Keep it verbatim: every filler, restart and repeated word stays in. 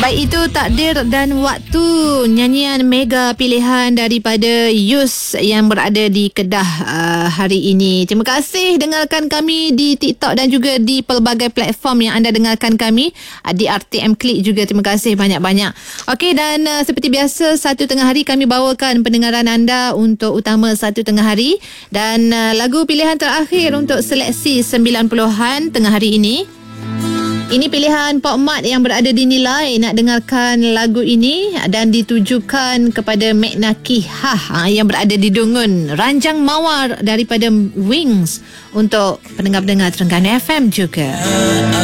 Baik, itu Takdir dan Waktu, nyanyian mega pilihan daripada Yus yang berada di Kedah uh, hari ini. Terima kasih dengarkan kami di TikTok dan juga di pelbagai platform yang anda dengarkan kami, uh, di R T M Klik juga. Terima kasih banyak-banyak. Okey, dan uh, seperti biasa satu tengah hari kami bawakan pendengaran anda untuk utama satu tengah hari, dan uh, lagu pilihan terakhir untuk seleksi sembilan puluhan tengah hari ini. Ini pilihan Pop Mart yang berada dinilai. Nak dengarkan lagu ini dan ditujukan kepada Mekna Kihah yang berada di Dungun. Ranjang Mawar daripada Wings untuk pendengar-pendengar Terengganu F M juga.